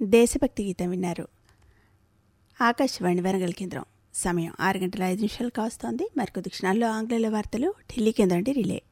దేశభక్తి గీతం విన్నారు. ఆకాశవాణి వరంగల్ కేంద్రం. సమయం 6 గంటల 5 నిమిషాలు కాస్తోంది. మరికొద్ది క్షణాల్లో ఆంగ్లంలో వార్తలు ఢిల్లీ కేంద్రం నుండి రిలే.